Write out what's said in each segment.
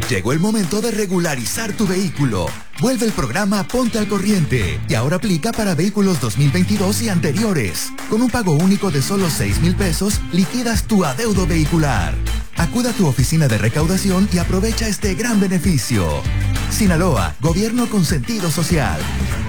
Llegó el momento de regularizar tu vehículo. Vuelve el programa Ponte al Corriente y ahora aplica para vehículos 2022 y anteriores. Con un pago único de solo 6,000 pesos, liquidas tu adeudo vehicular. Acuda a tu oficina de recaudación y aprovecha este gran beneficio. Sinaloa, gobierno con sentido social.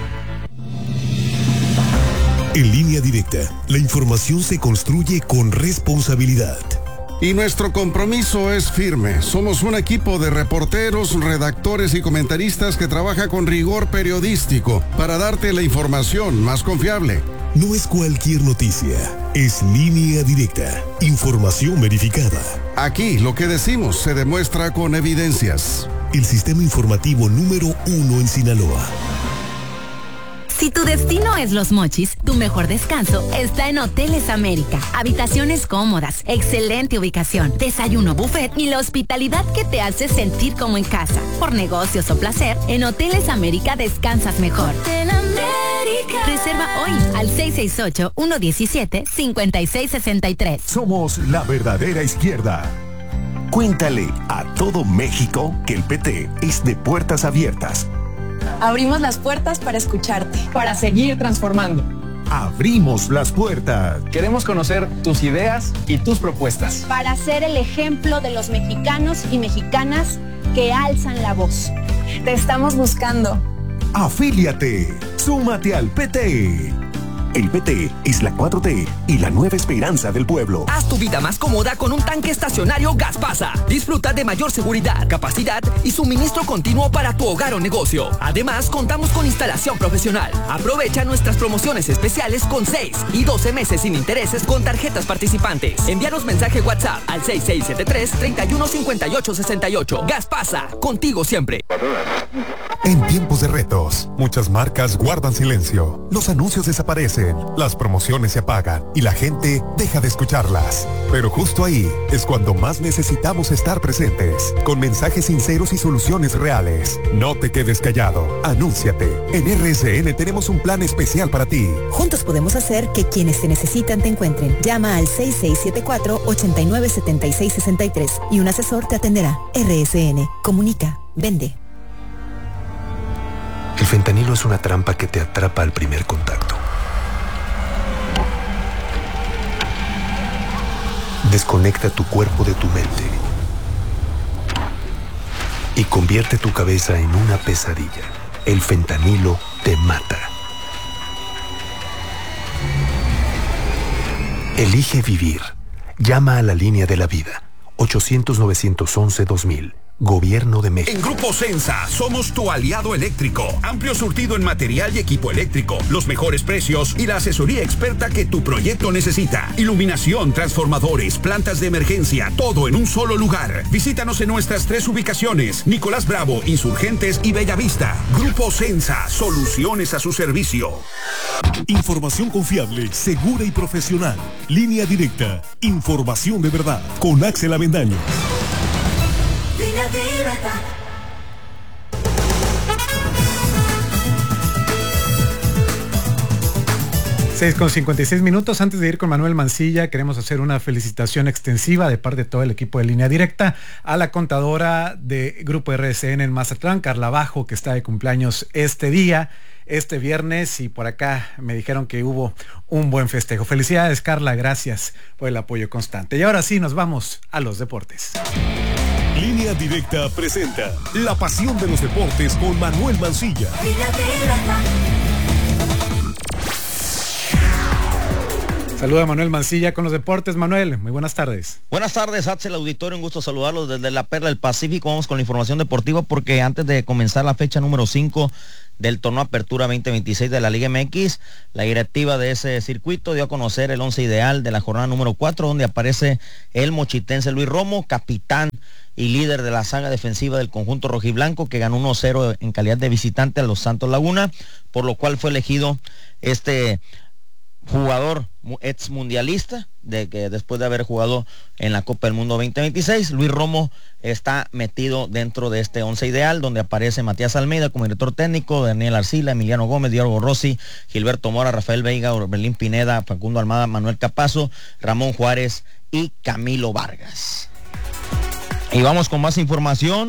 En Línea Directa, la información se construye con responsabilidad. Y nuestro compromiso es firme. Somos un equipo de reporteros, redactores y comentaristas que trabaja con rigor periodístico para darte la información más confiable. No es cualquier noticia, es Línea Directa, información verificada. Aquí lo que decimos se demuestra con evidencias. El sistema informativo número 1 en Sinaloa. Si tu destino es Los Mochis, tu mejor descanso está en Hoteles América. Habitaciones cómodas, excelente ubicación, desayuno buffet y la hospitalidad que te hace sentir como en casa. Por negocios o placer, en Hoteles América descansas mejor. Hotel América. Reserva hoy al 668-117-5663. Somos la verdadera izquierda. Cuéntale a todo México que el PT es de puertas abiertas. Abrimos las puertas para escucharte, para seguir transformando. Abrimos las puertas. Queremos conocer tus ideas y tus propuestas. Para ser el ejemplo de los mexicanos y mexicanas que alzan la voz. Te estamos buscando. Afíliate. Súmate al PT. El PT es la 4T y la nueva esperanza del pueblo. Haz tu vida más cómoda con un tanque estacionario Gaspasa. Disfruta de mayor seguridad, capacidad y suministro continuo para tu hogar o negocio. Además, contamos con instalación profesional. Aprovecha nuestras promociones especiales con 6 y 12 meses sin intereses con tarjetas participantes. Envíanos mensaje WhatsApp al 6673-315868. Gaspasa, contigo siempre. En tiempos de retos, muchas marcas guardan silencio. Los anuncios desaparecen. Las promociones se apagan y la gente deja de escucharlas. Pero justo ahí es cuando más necesitamos estar presentes, con mensajes sinceros y soluciones reales. No te quedes callado, anúnciate. En RSN tenemos un plan especial para ti. Juntos podemos hacer que quienes te necesitan te encuentren. Llama al 6674-897663 y un asesor te atenderá. RSN, comunica, vende. El fentanilo es una trampa que te atrapa al primer contacto. Desconecta tu cuerpo de tu mente y convierte tu cabeza en una pesadilla. El fentanilo te mata. Elige vivir. Llama a la línea de la vida. 800-911-2000. Gobierno de México. En Grupo Sensa somos tu aliado eléctrico. Amplio surtido en material y equipo eléctrico, los mejores precios y la asesoría experta que tu proyecto necesita. Iluminación, transformadores, plantas de emergencia, todo en un solo lugar. Visítanos en nuestras 3 ubicaciones: Nicolás Bravo, Insurgentes y Bellavista. Grupo Sensa, soluciones a su servicio. Información confiable, segura y profesional. Línea Directa, información de verdad. Con Axel Avendaño. 6:56. Antes de ir con Manuel Mancilla, queremos hacer una felicitación extensiva de parte de todo el equipo de Línea Directa a la contadora de Grupo RSN en Mazatlán, Carla Bajo, que está de cumpleaños este viernes, y por acá me dijeron que hubo un buen festejo. Felicidades, Carla, gracias por el apoyo constante. Y ahora sí, nos vamos a los deportes. Línea Directa presenta La Pasión de los Deportes con Manuel Mancilla. Saluda a Manuel Mancilla con los deportes. Manuel, muy buenas tardes. Buenas tardes, Axel Auditorio, un gusto saludarlos desde la Perla del Pacífico. Vamos con la información deportiva porque antes de comenzar la fecha número 5 del torneo Apertura 2026 de la Liga MX, la directiva de ese circuito dio a conocer el 11 ideal de la jornada número 4, donde aparece el mochitense Luis Romo, capitán y líder de la saga defensiva del conjunto rojiblanco, que ganó 1-0 en calidad de visitante a los Santos Laguna, por lo cual fue elegido este jugador ex mundialista, de que después de haber jugado en la Copa del Mundo 2026, Luis Romo está metido dentro de este 11 ideal, donde aparece Matías Almeida como director técnico, Daniel Arcila, Emiliano Gómez, Diego Rossi, Gilberto Mora, Rafael Veiga, Orbelín Pineda, Facundo Almada, Manuel Capazo, Ramón Juárez y Camilo Vargas. Y vamos con más información,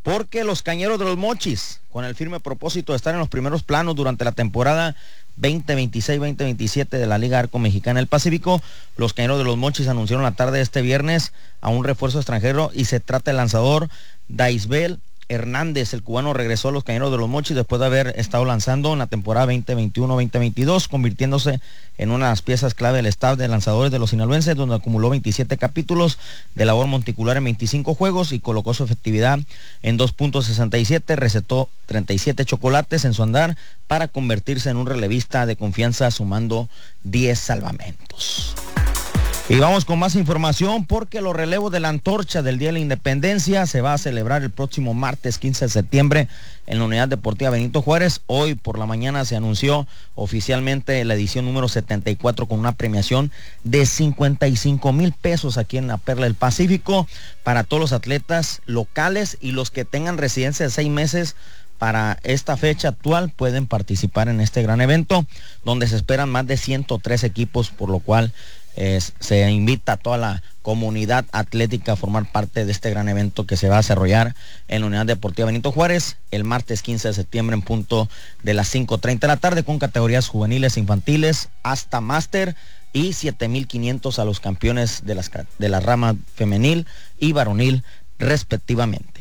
porque los Cañeros de los Mochis, con el firme propósito de estar en los primeros planos durante la temporada 2026-2027 de la Liga Arco Mexicana del Pacífico, los Cañeros de los Mochis anunciaron la tarde de este viernes a un refuerzo extranjero y se trata del lanzador Daisbel Hernández. El cubano regresó a los Cañeros de los Mochis después de haber estado lanzando en la temporada 2021-2022, convirtiéndose en una de las piezas clave del staff de lanzadores de los sinaloenses, donde acumuló 27 capítulos de labor monticular en 25 juegos y colocó su efectividad en 2.67, recetó 37 chocolates en su andar para convertirse en un relevista de confianza, sumando 10 salvamentos. Y vamos con más información porque los relevos de la antorcha del Día de la Independencia se va a celebrar el próximo martes 15 de septiembre en la Unidad Deportiva Benito Juárez. Hoy por la mañana se anunció oficialmente la edición número 74 con una premiación de 55,000 pesos aquí en la Perla del Pacífico para todos los atletas locales y los que tengan residencia de 6 meses. Para esta fecha actual pueden participar en este gran evento donde se esperan más de 103 equipos, por lo cual se invita a toda la comunidad atlética a formar parte de este gran evento que se va a desarrollar en la Unidad Deportiva Benito Juárez el martes 15 de septiembre en punto de las 5:30 de la tarde, con categorías juveniles, infantiles, hasta máster, y 7,500 a los campeones de la rama femenil y varonil respectivamente.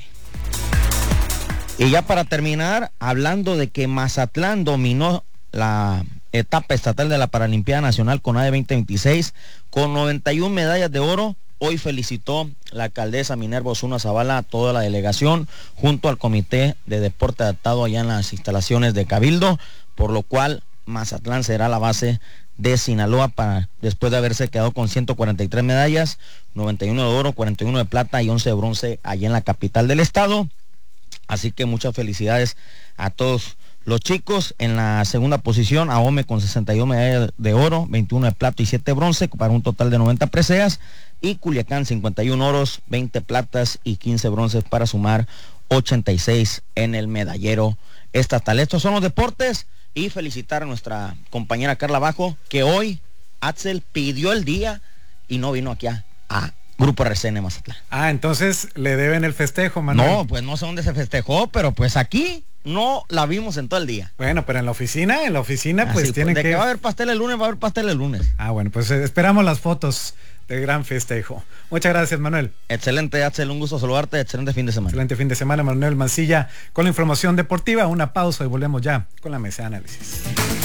Y ya para terminar, hablando de que Mazatlán dominó la etapa estatal de la Paralimpiada Nacional CONADE 2026 con 91 medallas de oro. Hoy felicitó la alcaldesa Minerva Osuna Zavala a toda la delegación junto al Comité de Deporte Adaptado allá en las instalaciones de Cabildo, por lo cual Mazatlán será la base de Sinaloa después de haberse quedado con 143 medallas, 91 de oro, 41 de plata y 11 de bronce allá en la capital del estado. Así que muchas felicidades a todos los chicos. En la segunda posición, Ahome con 62 medallas de oro, 21 de plata y 7 de bronce, para un total de 90 preseas. Y Culiacán, 51 oros, 20 platas y 15 bronces para sumar 86 en el medallero estatal. Estos son los deportes, y felicitar a nuestra compañera Carla Bajo, que hoy Axel pidió el día y no vino aquí a Grupo RCN Mazatlán. Entonces le deben el festejo, Manuel. No, pues no sé dónde se festejó, pero pues aquí no la vimos en todo el día. Bueno, pero en la oficina pues tienen que... De que va a haber pastel el lunes, va a haber pastel el lunes. Bueno, pues esperamos las fotos del gran festejo. Muchas gracias, Manuel. Excelente, Axel, un gusto saludarte, excelente fin de semana. Excelente fin de semana, Manuel Mancilla, con la información deportiva. Una pausa y volvemos ya con la mesa de análisis.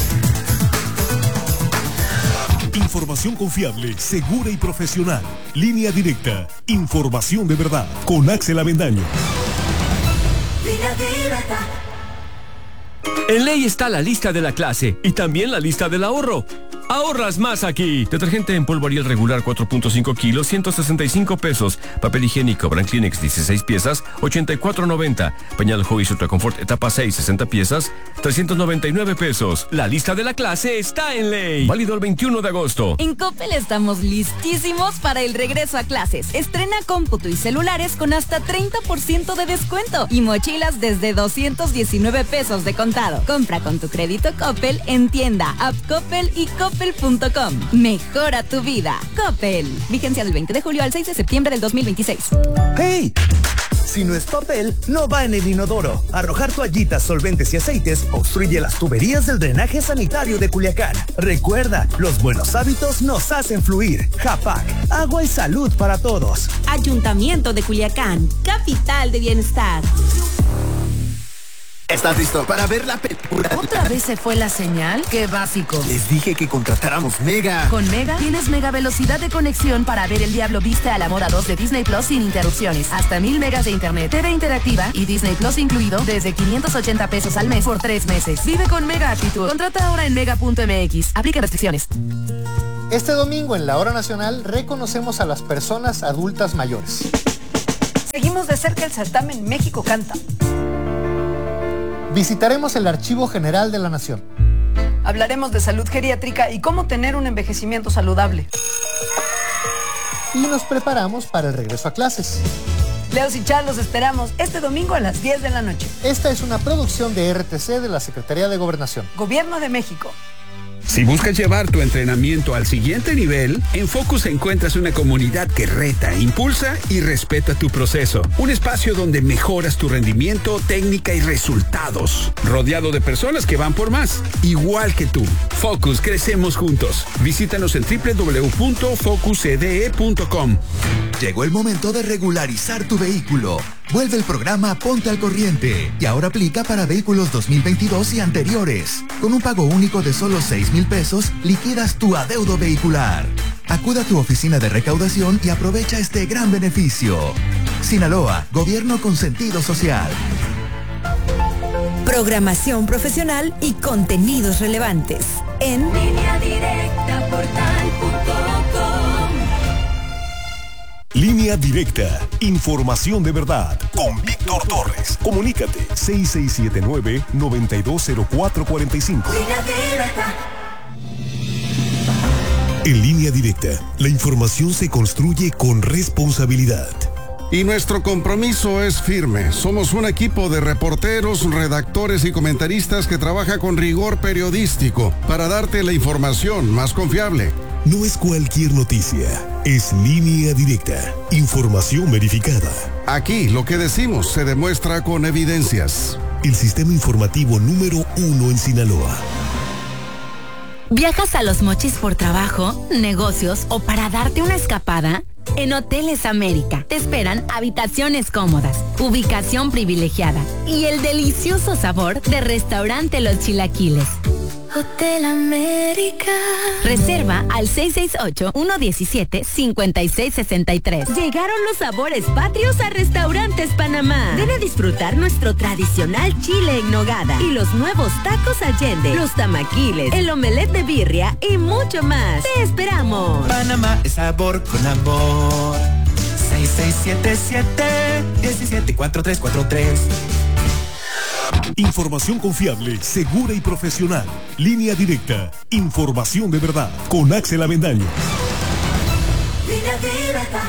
Información confiable, segura y profesional. Línea Directa. Información de verdad. Con Axel Avendaño. En Ley está la lista de la clase y también la lista del ahorro. Ahorras más aquí. Detergente en polvo Ariel regular 4.5 kilos, 165 pesos. Papel higiénico Brand Kleenex 16 piezas, 84.90. Pañal Huggies Ultra Confort etapa 6, 60 piezas, 399 pesos. La lista de la clase está en Ley. Válido el 21 de agosto. En Coppel estamos listísimos para el regreso a clases. Estrena cómputo y celulares con hasta 30% de descuento y mochilas desde 219 pesos de contado. Compra con tu crédito Coppel en tienda, app Coppel y Coppel.com. Mejora tu vida. Coppel. Vigencia del 20 de julio al 6 de septiembre del 2026. ¡Hey! Si no es papel, no va en el inodoro. Arrojar toallitas, solventes y aceites obstruye las tuberías del drenaje sanitario de Culiacán. Recuerda, los buenos hábitos nos hacen fluir. Japac, agua y salud para todos. Ayuntamiento de Culiacán, capital de bienestar. ¿Estás listo para ver la película? ¿Otra vez se fue la señal? ¡Qué básico! Les dije que contratáramos Mega. Con Mega tienes mega velocidad de conexión para ver El Diablo Viste a la Moda 2 de Disney Plus sin interrupciones. Hasta 1000 megas de internet, TV interactiva y Disney Plus incluido desde 580 pesos al mes por 3 meses. Vive con Mega Actitud. Contrata ahora en mega.mx. Aplica restricciones. Este domingo en la Hora Nacional reconocemos a las personas adultas mayores. Seguimos de cerca el certamen México Canta. Visitaremos el Archivo General de la Nación. Hablaremos de salud geriátrica y cómo tener un envejecimiento saludable. Y nos preparamos para el regreso a clases. Leos y Chal los esperamos este domingo a las 10 de la noche. Esta es una producción de RTC de la Secretaría de Gobernación. Gobierno de México. Si buscas llevar tu entrenamiento al siguiente nivel, en Focus encuentras una comunidad que reta, impulsa y respeta tu proceso. Un espacio donde mejoras tu rendimiento, técnica y resultados. Rodeado de personas que van por más, igual que tú. Focus, crecemos juntos. Visítanos en www.focuscde.com. Llegó el momento de regularizar tu vehículo. Vuelve el programa Ponte al Corriente y ahora aplica para vehículos 2022 y anteriores. Con un pago único de solo 6,000 pesos, liquidas tu adeudo vehicular. Acuda a tu oficina de recaudación y aprovecha este gran beneficio. Sinaloa, gobierno con sentido social. Programación profesional y contenidos relevantes en Línea Directa Portal.com. Línea Directa, información de verdad, con Víctor Torres. Comunícate 6679-920445. En Línea Directa, la información se construye con responsabilidad. Y nuestro compromiso es firme. Somos un equipo de reporteros, redactores y comentaristas que trabaja con rigor periodístico para darte la información más confiable. No es cualquier noticia, es Línea Directa, información verificada. Aquí lo que decimos se demuestra con evidencias. El sistema informativo número 1 en Sinaloa. ¿Viajas a Los Mochis por trabajo, negocios o para darte una escapada? En Hoteles América te esperan habitaciones cómodas, ubicación privilegiada y el delicioso sabor de Restaurante Los Chilaquiles. Hotel América. Reserva al 668-117-5663. Llegaron los sabores patrios a Restaurantes Panamá. Ven a disfrutar nuestro tradicional chile en nogada y los nuevos tacos Allende, los tamaquiles, el omelette de birria y mucho más. ¡Te esperamos! Panamá es sabor con amor. 6677-174343. Información confiable, segura y profesional. Línea Directa, información de verdad, con Axel Avendaño. Línea Directa.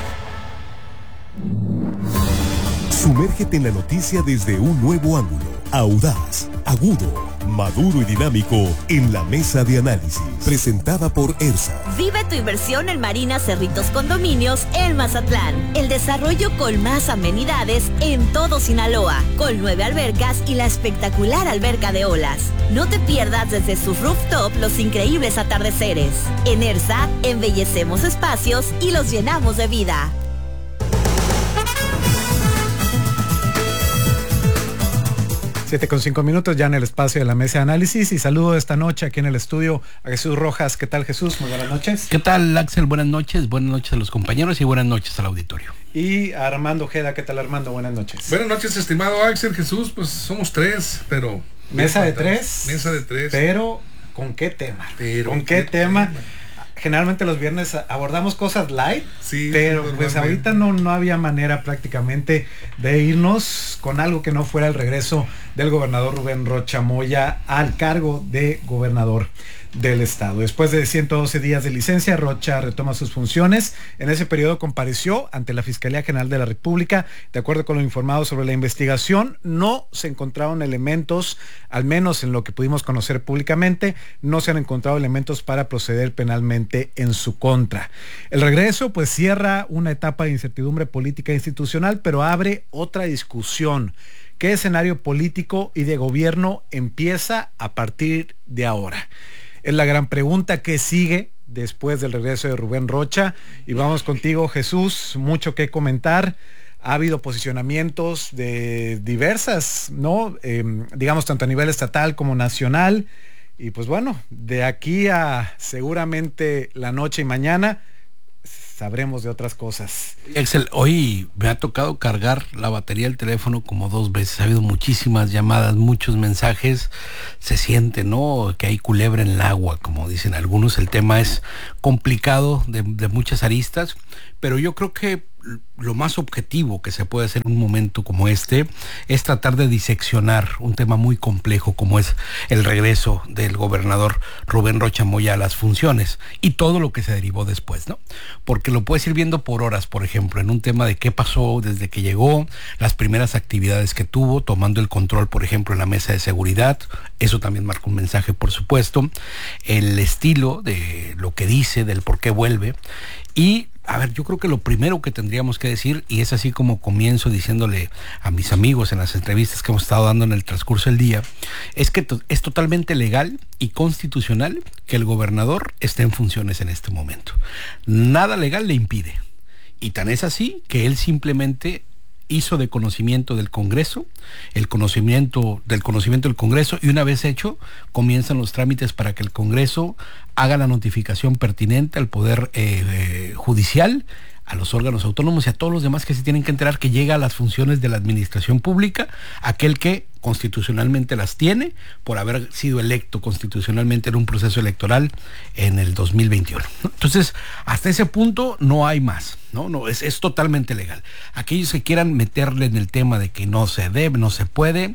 Sumérgete en la noticia desde un nuevo ángulo, audaz, agudo, maduro y dinámico en la mesa de análisis, presentada por ERSA. Vive tu inversión en Marina Cerritos Condominios en Mazatlán. El desarrollo con más amenidades en todo Sinaloa, con 9 albercas y la espectacular alberca de olas. No te pierdas desde su rooftop los increíbles atardeceres. En ERSA, embellecemos espacios y los llenamos de vida. 7:05 ya en el espacio de la mesa de análisis, y saludo esta noche aquí en el estudio a Jesús Rojas. ¿Qué tal, Jesús? Muy buenas noches. ¿Qué tal, Axel? Buenas noches a los compañeros y buenas noches al auditorio. Y a Armando Ojeda. ¿Qué tal, Armando? Buenas noches. Buenas noches, estimado Axel. Jesús, pues somos 3, pero... Mesa de 3. Mesa de 3. Pero, ¿con qué tema? ¿Con qué tema? Generalmente los viernes abordamos cosas light, sí, pero pues ahorita no había manera prácticamente de irnos con algo que no fuera el regreso del gobernador Rubén Rocha Moya al cargo de gobernador del estado. Después de 112 días de licencia, Rocha retoma sus funciones. En ese periodo compareció ante la Fiscalía General de la República. De acuerdo con lo informado sobre la investigación, no se encontraron elementos, al menos en lo que pudimos conocer públicamente, no se han encontrado elementos para proceder penalmente en su contra. El regreso pues cierra una etapa de incertidumbre política e institucional, pero abre otra discusión. ¿Qué escenario político y de gobierno empieza a partir de ahora? Es la gran pregunta. ¿Qué sigue después del regreso de Rubén Rocha? Y vamos contigo, Jesús, mucho que comentar. Ha habido posicionamientos de diversas, ¿no? Digamos, tanto a nivel estatal como nacional. Y pues bueno, de aquí a seguramente la noche y mañana sabremos de otras cosas. Axel, hoy me ha tocado cargar la batería del teléfono como 2 veces. Ha habido muchísimas llamadas, muchos mensajes. Se siente, ¿no?, que hay culebra en el agua, como dicen algunos. El tema es complicado de muchas aristas, pero yo creo que lo más objetivo que se puede hacer en un momento como este es tratar de diseccionar un tema muy complejo como es el regreso del gobernador Rubén Rocha Moya a las funciones y todo lo que se derivó después, ¿no? Porque lo puedes ir viendo por horas, por ejemplo, en un tema de qué pasó desde que llegó, las primeras actividades que tuvo, tomando el control, por ejemplo, en la mesa de seguridad, eso también marca un mensaje, por supuesto, el estilo de lo que dice, del por qué vuelve. Y, a ver, yo creo que lo primero que tendríamos que decir, y es así como comienzo diciéndole a mis amigos en las entrevistas que hemos estado dando en el transcurso del día, es que es totalmente legal y constitucional que el gobernador esté en funciones en este momento. Nada legal le impide. Y tan es así que él simplemente hizo de conocimiento del Congreso, el conocimiento del Congreso, y una vez hecho, comienzan los trámites para que el Congreso haga la notificación pertinente al Poder Judicial, a los órganos autónomos y a todos los demás que se tienen que enterar que llega a las funciones de la administración pública, aquel que constitucionalmente las tiene por haber sido electo constitucionalmente en un proceso electoral en el 2021. Entonces, hasta ese punto no hay más, no es totalmente legal. Aquellos que quieran meterle en el tema de que no se debe, no se puede,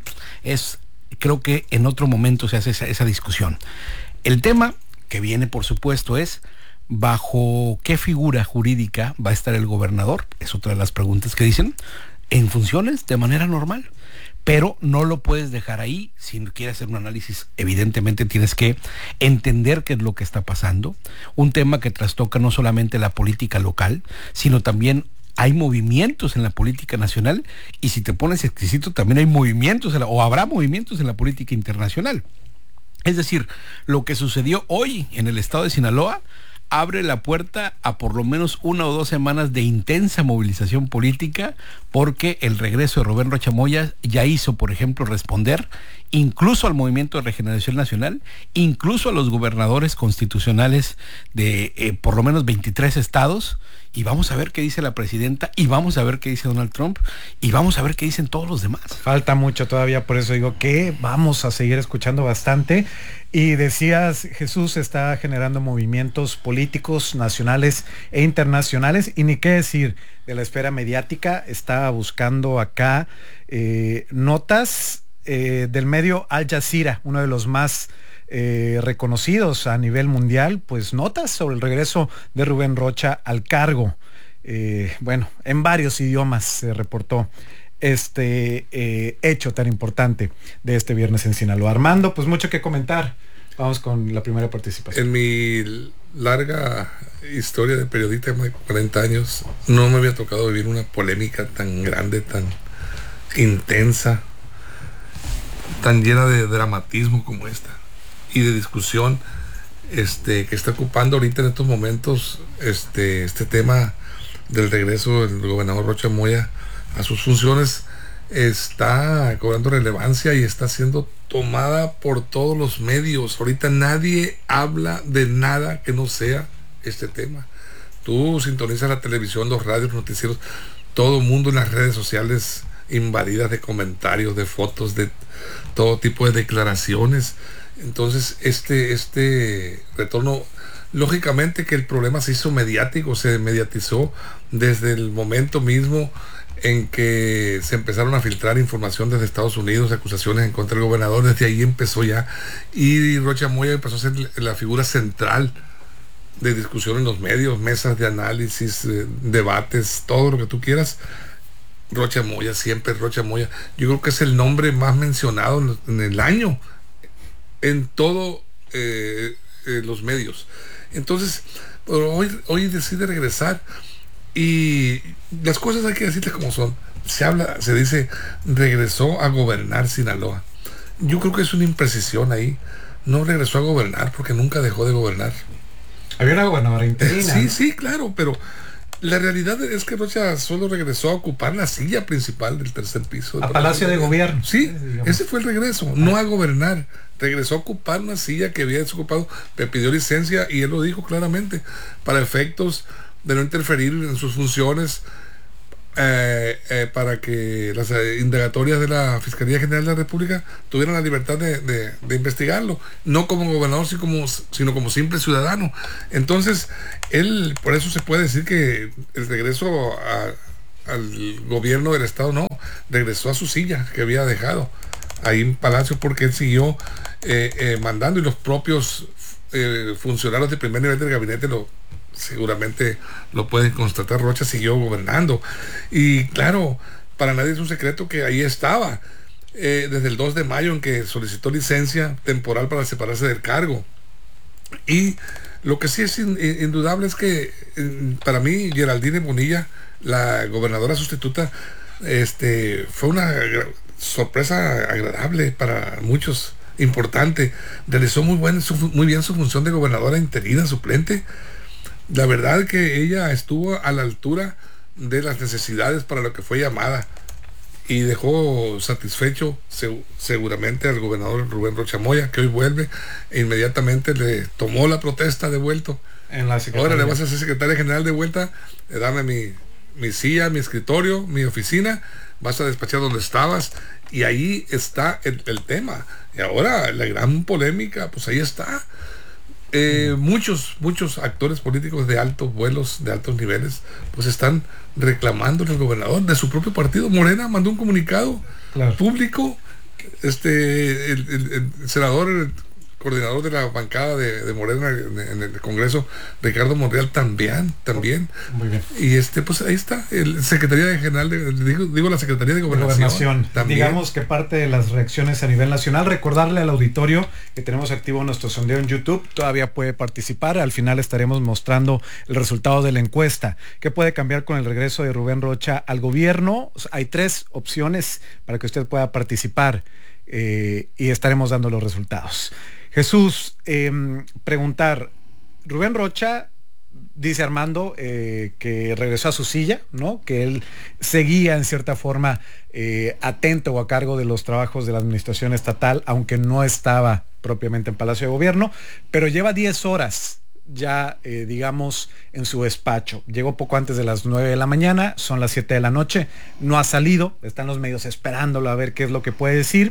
creo que en otro momento se hace esa discusión. El tema que viene, por supuesto, es ¿bajo qué figura jurídica va a estar el gobernador? Es otra de las preguntas que dicen. En funciones de manera normal. Pero no lo puedes dejar ahí. Si quieres hacer un análisis, evidentemente tienes que entender qué es lo que está pasando. Un tema que trastoca no solamente la política local, sino también hay movimientos en la política nacional. Y si te pones exquisito, también hay movimientos, o habrá movimientos en la política internacional. Es decir, lo que sucedió hoy en el estado de Sinaloa abre la puerta a por lo menos 1 o 2 semanas de intensa movilización política, porque el regreso de Rubén Rocha Moya ya hizo, por ejemplo, responder incluso al Movimiento de Regeneración Nacional, incluso a los gobernadores constitucionales de por lo menos 23 estados, y vamos a ver qué dice la presidenta, y vamos a ver qué dice Donald Trump, y vamos a ver qué dicen todos los demás. Falta mucho todavía, por eso digo que vamos a seguir escuchando bastante. Y decías, Jesús está generando movimientos políticos nacionales e internacionales, y ni qué decir de la esfera mediática. Estaba buscando acá notas del medio Al Jazeera, uno de los más reconocidos a nivel mundial, pues notas sobre el regreso de Rubén Rocha al cargo. Bueno, en varios idiomas se reportó este hecho tan importante de este viernes en Sinaloa. Armando, pues mucho que comentar. Vamos con la primera participación. En mi larga historia de periodista de 40 años, no me había tocado vivir una polémica tan grande, tan intensa, tan llena de dramatismo como esta, y de discusión que está ocupando ahorita en estos momentos este tema del regreso del gobernador Rocha Moya a sus funciones. Está cobrando relevancia y está siendo tomada por todos los medios. Ahorita nadie habla de nada que no sea este tema. Tú sintonizas la televisión, los radios, los noticieros, todo el mundo en las redes sociales invadidas de comentarios, de fotos, de todo tipo de declaraciones. Entonces este retorno, lógicamente que el problema se hizo mediático, se mediatizó desde el momento mismo en que se empezaron a filtrar información desde Estados Unidos, acusaciones en contra del gobernador. Desde ahí empezó ya, y Rocha Moya empezó a ser la figura central de discusión en los medios, mesas de análisis, debates, todo lo que tú quieras. Rocha Moya, siempre Rocha Moya. Yo creo que es el nombre más mencionado en el año en todos los medios. Entonces, hoy decide regresar. Y las cosas hay que decirles como son. Se dice, regresó a gobernar Sinaloa. Yo creo que es una imprecisión ahí. No regresó a gobernar porque nunca dejó de gobernar. Había una gobernadora interina. Sí, claro, pero la realidad es que Rocha solo regresó a ocupar la silla principal del tercer piso. A Palacio de Gobierno. Sí, ese fue el regreso, no a gobernar. Regresó a ocupar una silla que había desocupado. Le pidió licencia y él lo dijo claramente, para efectos de no interferir en sus funciones, para que las indagatorias de la Fiscalía General de la República tuvieran la libertad de investigarlo, no como gobernador, sino como simple ciudadano. Entonces, él, por eso se puede decir que el regreso al gobierno del Estado, no, regresó a su silla que había dejado ahí en Palacio, porque él siguió mandando, y los propios funcionarios de primer nivel del gabinete seguramente lo pueden constatar. Rocha siguió gobernando, y claro, para nadie es un secreto que ahí estaba desde el 2 de mayo en que solicitó licencia temporal para separarse del cargo. Y lo que sí es indudable es que para mí Geraldine Bonilla, la gobernadora sustituta, fue una sorpresa agradable para muchos, importante. Realizó muy bien su función de gobernadora interina suplente. La verdad que ella estuvo a la altura de las necesidades para lo que fue llamada, y dejó satisfecho seguramente al gobernador Rubén Rocha Moya, que hoy vuelve, e inmediatamente le tomó la protesta de vuelto. Ahora le vas a ser secretaria general de vuelta, dame mi silla, mi escritorio, mi oficina, vas a despachar donde estabas, y ahí está el tema. Y ahora la gran polémica, pues ahí está. Muchos actores políticos de altos vuelos, de altos niveles, pues están reclamándole al gobernador de su propio partido. Morena mandó un comunicado público. El senador, el coordinador de la bancada de Morena en el Congreso, Ricardo Monreal, también. Muy bien. Y pues ahí está, el Secretaría General la Secretaría de Gobernación. También. Digamos que parte de las reacciones a nivel nacional. Recordarle al auditorio que tenemos activo nuestro sondeo en YouTube, todavía puede participar. Al final estaremos mostrando el resultado de la encuesta. ¿Qué puede cambiar con el regreso de Rubén Rocha al gobierno? Hay 3 opciones para que usted pueda participar, y estaremos dando los resultados. Jesús, preguntar, Rubén Rocha, dice Armando, que regresó a su silla, ¿no? Que él seguía en cierta forma atento o a cargo de los trabajos de la administración estatal, aunque no estaba propiamente en Palacio de Gobierno, pero lleva 10 horas ya, digamos, en su despacho. Llegó poco antes de las 9 de la mañana, son las 7 de la noche, no ha salido, están los medios esperándolo a ver qué es lo que puede decir.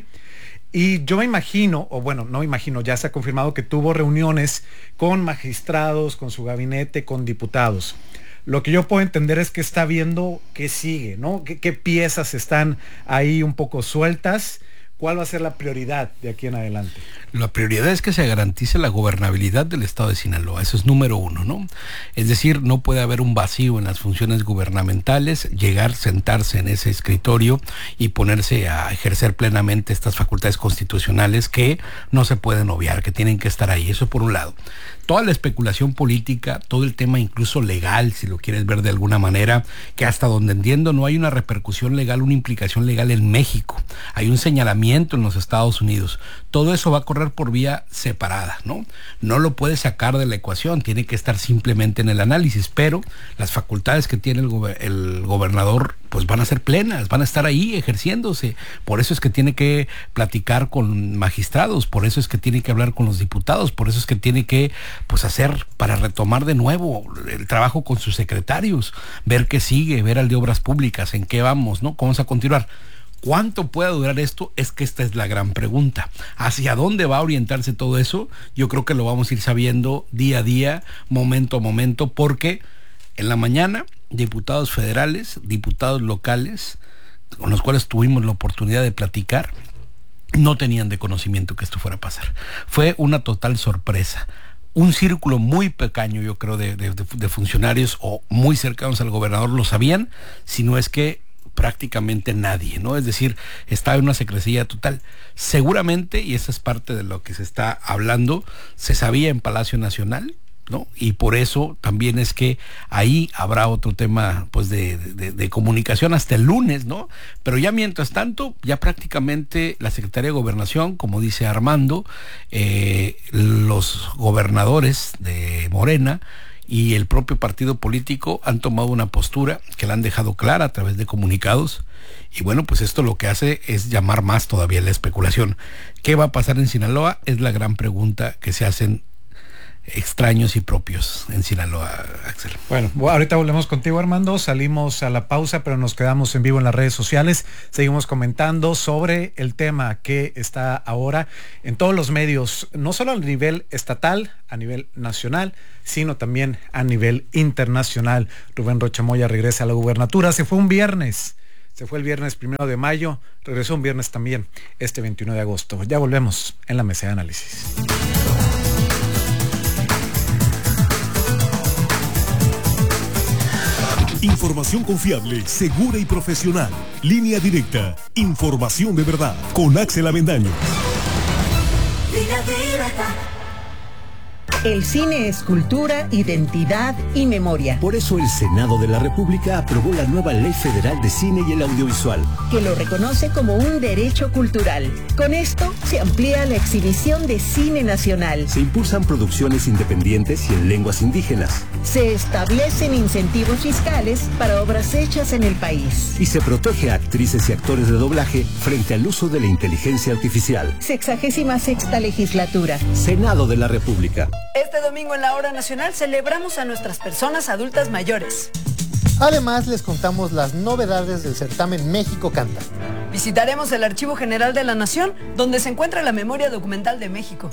Y yo me imagino, o bueno, no me imagino, ya se ha confirmado que tuvo reuniones con magistrados, con su gabinete, con diputados. Lo que yo puedo entender es que está viendo qué sigue, ¿no? ¿Qué piezas están ahí un poco sueltas? ¿Cuál va a ser la prioridad de aquí en adelante? La prioridad es que se garantice la gobernabilidad del estado de Sinaloa, eso es número 1, ¿no? Es decir, no puede haber un vacío en las funciones gubernamentales, llegar, sentarse en ese escritorio y ponerse a ejercer plenamente estas facultades constitucionales que no se pueden obviar, que tienen que estar ahí, eso por un lado. Toda la especulación política, todo el tema incluso legal, si lo quieres ver de alguna manera, que hasta donde entiendo no hay una repercusión legal, una implicación legal en México. Hay un señalamiento en los Estados Unidos. Todo eso va a correr por vía separada, ¿no? No lo puede sacar de la ecuación, tiene que estar simplemente en el análisis, pero las facultades que tiene el gobernador pues van a ser plenas, van a estar ahí ejerciéndose. Por eso es que tiene que platicar con magistrados, por eso es que tiene que hablar con los diputados, por eso es que tiene que pues hacer para retomar de nuevo el trabajo con sus secretarios, ver qué sigue, ver al de Obras Públicas, en qué vamos, ¿no? ¿Cómo vamos a continuar? ¿Cuánto puede durar esto? Es que esta es la gran pregunta. ¿Hacia dónde va a orientarse todo eso? Yo creo que lo vamos a ir sabiendo día a día, momento a momento, porque en la mañana diputados federales, diputados locales, con los cuales tuvimos la oportunidad de platicar, no tenían de conocimiento que esto fuera a pasar. Fue una total sorpresa. Un círculo muy pequeño, yo creo, de funcionarios o muy cercanos al gobernador lo sabían, si no es que prácticamente nadie, ¿no? Es decir, estaba en una secrecía total. Seguramente, y esa es parte de lo que se está hablando, se sabía en Palacio Nacional, ¿no? Y por eso también es que ahí habrá otro tema pues de comunicación hasta el lunes, ¿no? Pero ya mientras tanto, ya prácticamente la Secretaría de Gobernación, como dice Armando, los gobernadores de Morena y el propio partido político han tomado una postura que la han dejado clara a través de comunicados. Y bueno, pues esto lo que hace es llamar más todavía la especulación. ¿Qué va a pasar en Sinaloa? Es la gran pregunta que se hacen extraños y propios en Sinaloa, Axel. Bueno, ahorita volvemos contigo, Armando. Salimos a la pausa, pero nos quedamos en vivo en las redes sociales. Seguimos comentando sobre el tema que está ahora en todos los medios, no solo a nivel estatal, a nivel nacional, sino también a nivel internacional. Rubén Rocha Moya regresa a la gubernatura. Se fue el viernes 1 de mayo, regresó un viernes también, este 21 de agosto. Ya volvemos en la mesa de análisis. Información confiable, segura y profesional. Línea Directa. Información de verdad. Con Axel Avendaño. Línea Directa. El cine es cultura, identidad y memoria. Por eso el Senado de la República aprobó la nueva Ley Federal de Cine y el Audiovisual, que lo reconoce como un derecho cultural. Con esto se amplía la exhibición de cine nacional. Se impulsan producciones independientes y en lenguas indígenas. Se establecen incentivos fiscales para obras hechas en el país. Y se protege a actrices y actores de doblaje frente al uso de la inteligencia artificial. 66ª legislatura. Senado de la República. Este domingo en la Hora Nacional celebramos a nuestras personas adultas mayores. Además, les contamos las novedades del certamen México Canta. Visitaremos el Archivo General de la Nación, donde se encuentra la memoria documental de México.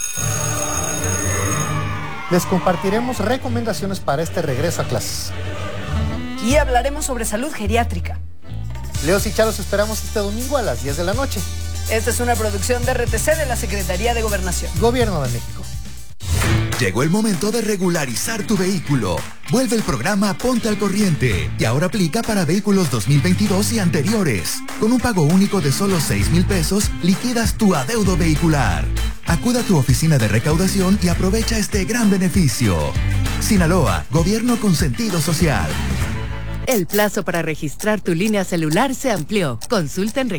Les compartiremos recomendaciones para este regreso a clases. Y hablaremos sobre salud geriátrica. Leos y Charos esperamos este domingo a las 10 de la noche. Esta es una producción de RTC de la Secretaría de Gobernación. Gobierno de México. Llegó el momento de regularizar tu vehículo. Vuelve el programa Ponte al Corriente y ahora aplica para vehículos 2022 y anteriores. Con un pago único de solo 6,000 pesos, liquidas tu adeudo vehicular. Acuda a tu oficina de recaudación y aprovecha este gran beneficio. Sinaloa, gobierno con sentido social. El plazo para registrar tu línea celular se amplió. Consulta en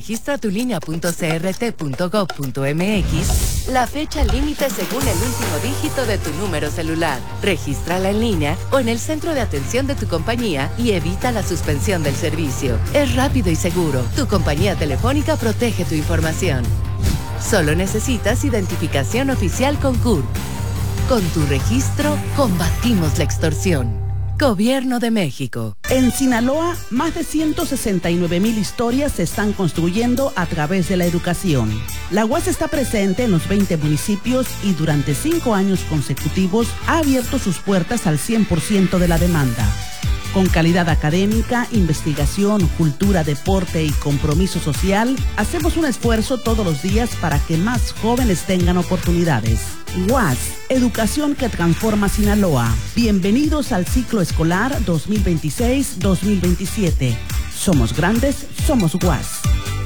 registratulinea.crt.gov.mx la fecha límite según el último dígito de tu número celular. Regístrala en línea o en el centro de atención de tu compañía y evita la suspensión del servicio. Es rápido y seguro. Tu compañía telefónica protege tu información. Solo necesitas identificación oficial con CURP. Con tu registro, combatimos la extorsión. Gobierno de México. En Sinaloa, más de 169,000 historias se están construyendo a través de la educación. La UAS está presente en los 20 municipios y durante 5 años consecutivos ha abierto sus puertas al 100% de la demanda. Con calidad académica, investigación, cultura, deporte y compromiso social, hacemos un esfuerzo todos los días para que más jóvenes tengan oportunidades. UAS, educación que transforma Sinaloa. Bienvenidos al ciclo escolar 2026-2027. Somos grandes, somos UAS.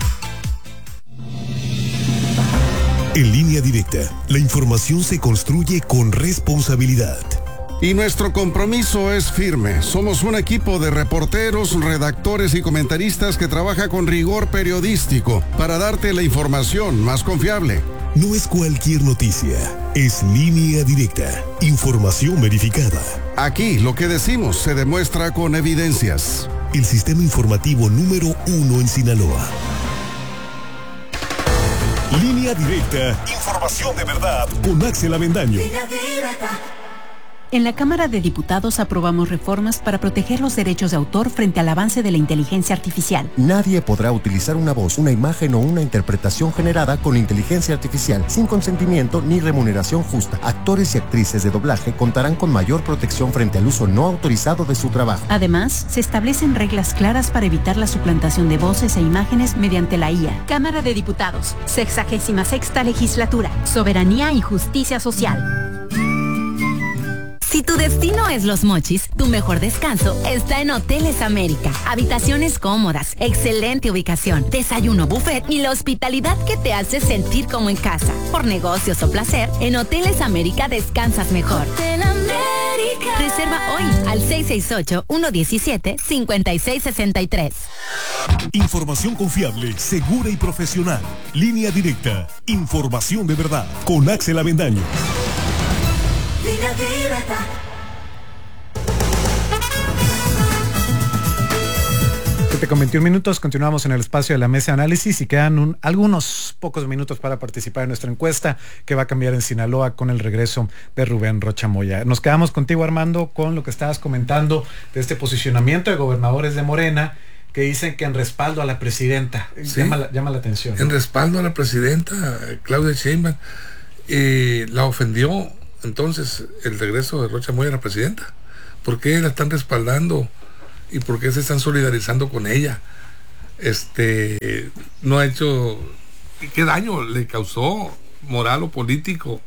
En Línea Directa, la información se construye con responsabilidad. Y nuestro compromiso es firme. Somos un equipo de reporteros, redactores y comentaristas que trabaja con rigor periodístico para darte la información más confiable. No es cualquier noticia, es Línea Directa, información verificada. Aquí lo que decimos se demuestra con evidencias. El sistema informativo número 1 en Sinaloa. Línea Directa, información de verdad con Axel Avendaño. En la Cámara de Diputados aprobamos reformas para proteger los derechos de autor frente al avance de la inteligencia artificial. Nadie podrá utilizar una voz, una imagen o una interpretación generada con inteligencia artificial sin consentimiento ni remuneración justa. Actores y actrices de doblaje contarán con mayor protección frente al uso no autorizado de su trabajo. Además, se establecen reglas claras para evitar la suplantación de voces e imágenes mediante la IA. Cámara de Diputados, 66ª Legislatura, Soberanía y Justicia Social. Si tu destino es Los Mochis, tu mejor descanso está en Hoteles América. Habitaciones cómodas, excelente ubicación, desayuno buffet y la hospitalidad que te hace sentir como en casa. Por negocios o placer, en Hoteles América descansas mejor. Hotel América. Reserva hoy al 668-117-5663. Información confiable, segura y profesional. Línea Directa, información de verdad con Axel Avendaño. Línea Directa. 7:21. Continuamos en el espacio de la mesa de análisis y quedan algunos pocos minutos para participar en nuestra encuesta que va a cambiar en Sinaloa con el regreso de Rubén Rocha Moya. Nos quedamos contigo, Armando, con lo que estabas comentando de este posicionamiento de gobernadores de Morena que dicen que en respaldo a la presidenta. ¿Sí? Llama la atención. En respaldo a la presidenta, Claudia Sheinbaum, la ofendió entonces el regreso de Rocha Moya a la presidenta. ¿Por qué la están respaldando? ¿Y por qué se están solidarizando con ella? No ha hecho... ¿Qué daño le causó moral o político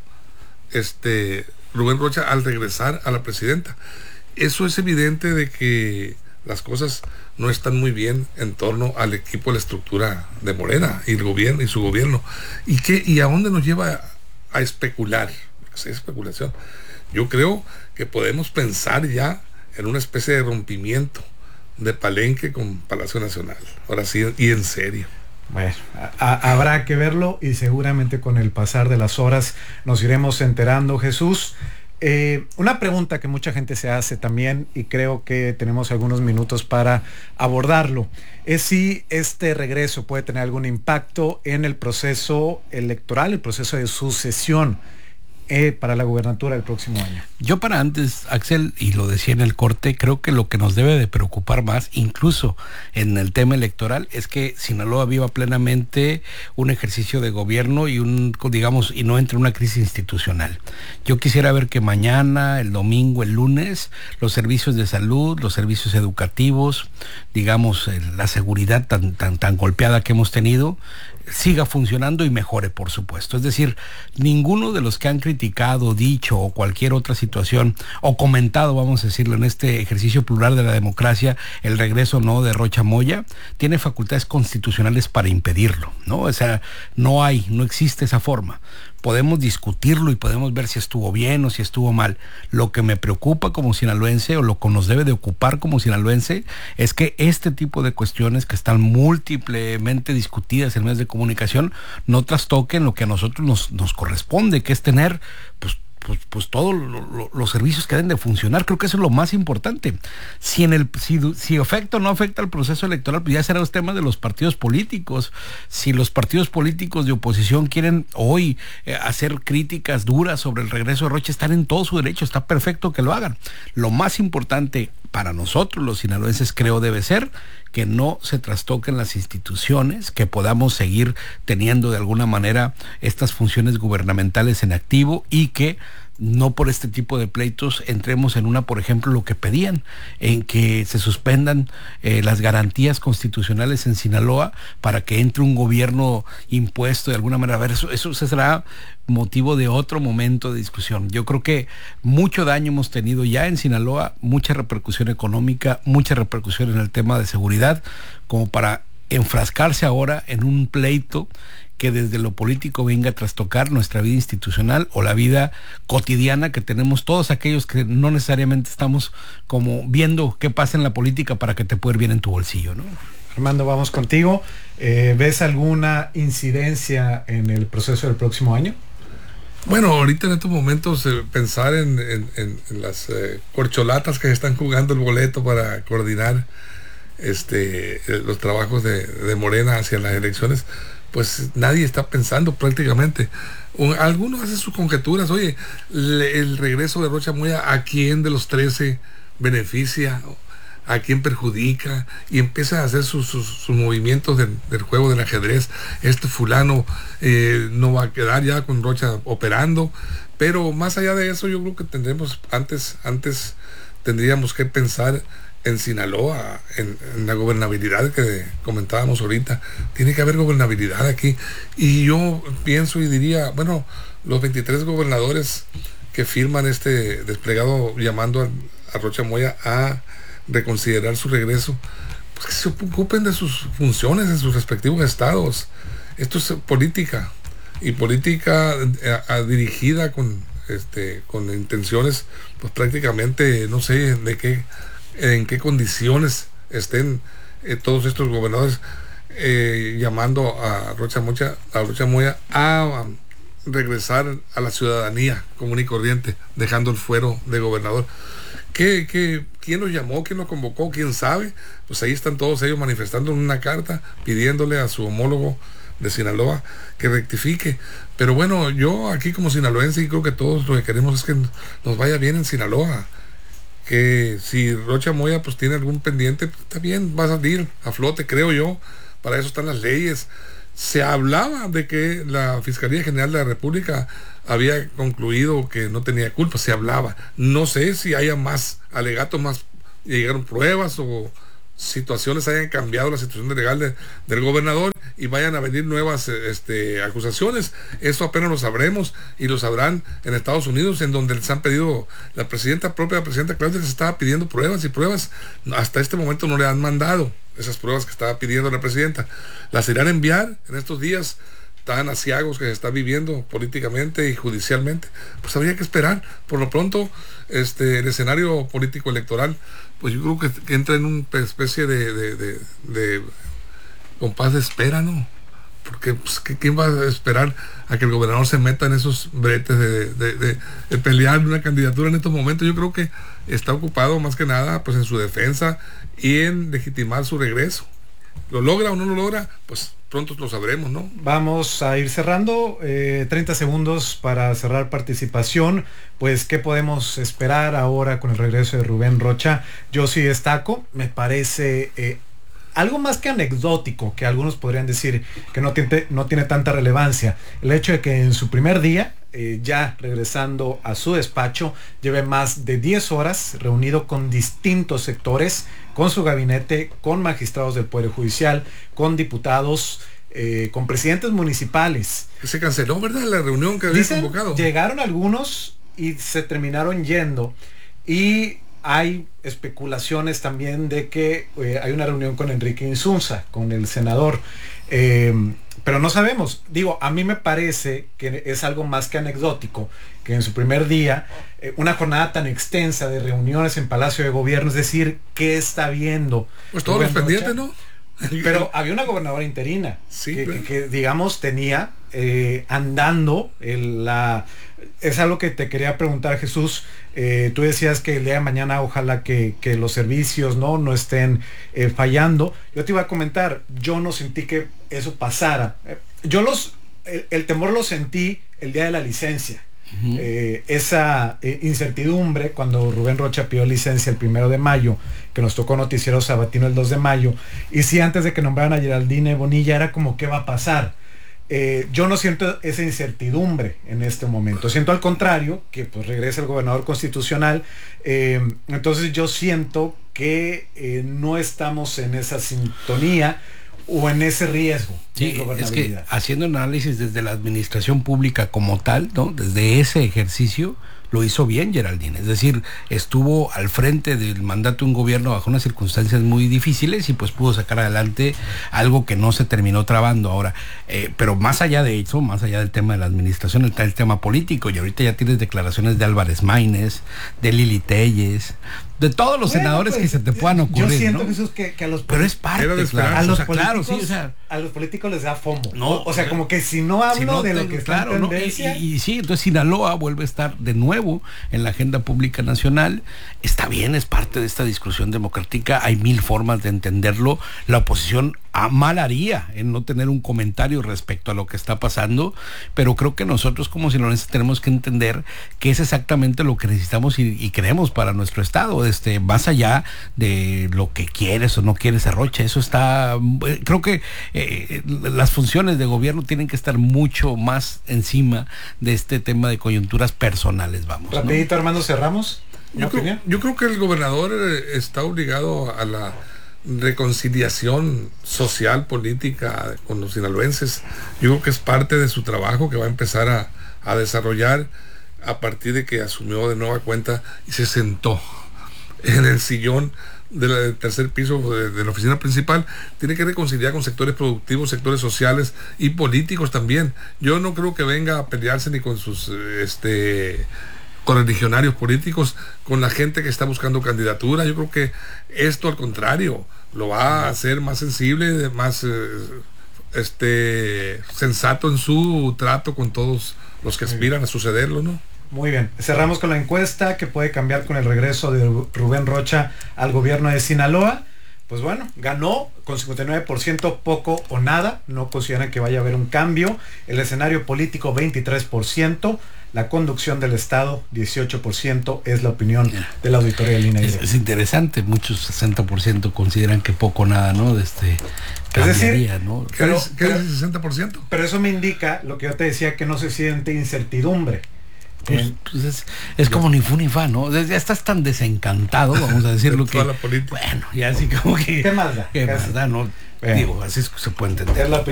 Rubén Rocha al regresar a la presidenta? Eso es evidente de que las cosas no están muy bien en torno al equipo de la estructura de Morena y el gobierno y su gobierno. ¿Y a dónde nos lleva a especular? Es especulación. Yo creo que podemos pensar ya en una especie de rompimiento de Palenque con Palacio Nacional. Ahora sí, y en serio. Bueno, habrá que verlo y seguramente con el pasar de las horas nos iremos enterando, Jesús. Una pregunta que mucha gente se hace también, y creo que tenemos algunos minutos para abordarlo, es si este regreso puede tener algún impacto en el proceso electoral, el proceso de sucesión para la gubernatura del próximo año. Yo para antes, Axel, y lo decía en el corte, creo que lo que nos debe de preocupar más, incluso en el tema electoral, es que Sinaloa viva plenamente un ejercicio de gobierno y y no entre en una crisis institucional. Yo quisiera ver que mañana, el domingo, el lunes, los servicios de salud, los servicios educativos, la seguridad tan golpeada que hemos tenido, siga funcionando y mejore, por supuesto. Es decir, ninguno de los que han criticado, dicho o cualquier otra situación o comentado, vamos a decirlo, en este ejercicio plural de la democracia, el regreso no de Rocha Moya, tiene facultades constitucionales para impedirlo, ¿no? O sea, no existe esa forma. Podemos discutirlo y podemos ver si estuvo bien o si estuvo mal. Lo que me preocupa como sinaloense, o lo que nos debe de ocupar como sinaloense, es que este tipo de cuestiones que están múltiplemente discutidas en medios de comunicación no trastoquen lo que a nosotros nos corresponde, que es tener pues todos los servicios que deben de funcionar. Creo que eso es lo más importante. Si afecta o no afecta al proceso electoral, pues ya será los temas de los partidos políticos. Si los partidos políticos de oposición quieren hoy hacer críticas duras sobre el regreso de Rocha, están en todo su derecho, está perfecto que lo hagan. Lo más importante para nosotros los sinaloenses, creo, debe ser que no se trastoquen las instituciones, que podamos seguir teniendo de alguna manera estas funciones gubernamentales en activo y que no por este tipo de pleitos entremos en por ejemplo, lo que pedían, en que se suspendan las garantías constitucionales en Sinaloa para que entre un gobierno impuesto de alguna manera. A ver, eso será motivo de otro momento de discusión. Yo creo que mucho daño hemos tenido ya en Sinaloa, mucha repercusión económica, mucha repercusión en el tema de seguridad, como para enfrascarse ahora en un pleito que desde lo político venga a trastocar nuestra vida institucional o la vida cotidiana que tenemos todos aquellos que no necesariamente estamos como viendo qué pasa en la política para que te pueda ir bien en tu bolsillo, ¿no? Armando, vamos contigo. ¿Ves alguna incidencia en el proceso del próximo año? Bueno, ahorita en estos momentos pensar en las corcholatas que están jugando el boleto para coordinar los trabajos de Morena hacia las elecciones, pues nadie está pensando prácticamente. Algunos hacen sus conjeturas. Oye, el regreso de Rocha Moya, ¿a quién de los 13 beneficia? ¿A quién perjudica? Y empieza a hacer sus movimientos del juego del ajedrez. Fulano no va a quedar ya con Rocha operando. Pero más allá de eso, yo creo que tendremos antes tendríamos que pensar en Sinaloa, en la gobernabilidad que comentábamos ahorita. Tiene que haber gobernabilidad aquí. Y yo pienso y diría, bueno, los 23 gobernadores que firman este desplegado llamando a Rocha Moya a reconsiderar su regreso, pues que se ocupen de sus funciones en sus respectivos estados. Esto es política, y política dirigida con intenciones, pues prácticamente no sé en qué condiciones estén todos estos gobernadores llamando a Rocha Moya a regresar a la ciudadanía común y corriente, dejando el fuero de gobernador. ¿Qué quién los llamó, quién los convocó, quién sabe. Pues ahí están todos ellos manifestando en una carta, pidiéndole a su homólogo de Sinaloa que rectifique. Pero bueno, yo aquí como sinaloense, y creo que todos lo que queremos es que nos vaya bien en Sinaloa. Que si Rocha Moya pues tiene algún pendiente, pues, está bien, va a salir a flote, creo yo. Para eso están las leyes. Se hablaba de que la Fiscalía General de la República había concluido que no tenía culpa, se hablaba. No sé si haya más alegatos, más llegaron pruebas o situaciones, hayan cambiado la situación legal del gobernador y vayan a venir nuevas acusaciones. Eso apenas lo sabremos y lo sabrán en Estados Unidos, en donde les han pedido, la presidenta Claudia les estaba pidiendo pruebas y pruebas. Hasta este momento no le han mandado esas pruebas que estaba pidiendo la presidenta. Las irán a enviar en estos días tan aciagos que se está viviendo políticamente y judicialmente. Pues habría que esperar. Por lo pronto, el escenario político electoral, pues yo creo que entra en una especie de compás de espera, ¿no? Porque pues, ¿quién va a esperar a que el gobernador se meta en esos bretes de pelear una candidatura en estos momentos? Yo creo que está ocupado más que nada pues en su defensa y en legitimar su regreso. ¿Lo logra o no lo logra? Pues pronto lo sabremos, ¿no? Vamos a ir cerrando, 30 segundos para cerrar participación. Pues, ¿qué podemos esperar ahora con el regreso de Rubén Rocha? Yo sí destaco, me parece algo más que anecdótico, que algunos podrían decir que no tiene tanta relevancia. El hecho de que en su primer día, ya regresando a su despacho, lleve más de 10 horas reunido con distintos sectores, con su gabinete, con magistrados del Poder Judicial, con diputados, con presidentes municipales. Se canceló, ¿verdad? La reunión que había convocado. Llegaron algunos y se terminaron yendo. Y hay especulaciones también de que hay una reunión con Enrique Insunza, con el senador. Pero no sabemos. Digo, a mí me parece que es algo más que anecdótico que en su primer día, una jornada tan extensa de reuniones en Palacio de Gobierno, es decir, ¿qué está viendo? Pues todos los pendientes, ¿no? Pero había una gobernadora interina, sí, que digamos tenía andando es algo que te quería preguntar, Jesús. Tú decías que el día de mañana ojalá que los servicios no estén fallando. Yo te iba a comentar, yo no sentí que eso pasara. El temor lo sentí el día de la licencia. Esa incertidumbre cuando Rubén Rocha pidió licencia el 1 de mayo, que nos tocó noticiero sabatino el 2 de mayo, y si antes de que nombraran a Geraldine Bonilla era como ¿qué va a pasar? Yo no siento esa incertidumbre en este momento, siento al contrario que pues regresa el gobernador constitucional. Entonces yo siento que no estamos en esa sintonía o en ese riesgo. Sí, es que haciendo análisis desde la administración pública como tal, ¿no? Desde ese ejercicio lo hizo bien Geraldine, es decir, estuvo al frente del mandato de un gobierno bajo unas circunstancias muy difíciles y pues pudo sacar adelante algo que no se terminó trabando ahora. Pero más allá de eso, más allá del tema de la administración, está el tema político, y ahorita ya tienes declaraciones de Álvarez Maínez, de Lili Telles, de todos los senadores pues, que se te puedan ocurrir. Yo siento, ¿no? Jesús, que a los pero es parte, claro, a los políticos, claro, sí, o sea, a los políticos les da FOMO. No, o sea, como que si no hablo de lo que está en tendencia. Y sí, entonces Sinaloa vuelve a estar de nuevo en la agenda pública nacional. Está bien, es parte de esta discusión democrática. Hay mil formas de entenderlo. La oposición mal haría en no tener un comentario respecto a lo que está pasando, pero creo que nosotros como sinaloenses tenemos que entender que es exactamente lo que necesitamos y queremos para nuestro estado, más allá de lo que quieres o no quieres a Rocha. Eso está, creo que las funciones de gobierno tienen que estar mucho más encima de este tema de coyunturas personales. Vamos, rapidito, ¿no? Armando, cerramos. Yo creo que el gobernador está obligado a la reconciliación social, política con los sinaloenses. Yo creo que es parte de su trabajo que va a empezar a desarrollar a partir de que asumió de nueva cuenta y se sentó en el sillón del tercer piso de la oficina principal. Tiene que reconciliar con sectores productivos, sectores sociales y políticos también. Yo no creo que venga a pelearse ni con sus correligionarios políticos, con la gente que está buscando candidatura. Yo creo que esto al contrario lo va a hacer más sensible, más sensato en su trato con todos los que aspiran a sucederlo, ¿no? Muy bien, cerramos con la encuesta que puede cambiar con el regreso de Rubén Rocha al gobierno de Sinaloa. Pues bueno, ganó con 59%, poco o nada, no consideran que vaya a haber un cambio. El escenario político 23%, la conducción del Estado 18% es la opinión de la auditoría de línea directa. Es interesante, muchos 60% consideran que poco o nada, ¿no? Es decir, ¿no? ¿Qué es el 60%? Pero eso me indica lo que yo te decía, que no se siente incertidumbre. Pues es como ni fu ni fa, ¿no? Ya estás tan desencantado, vamos a decirlo, que la política. Bueno, ya así como que ¿qué más da? ¿Qué más da? No, digo, así es que se puede entender.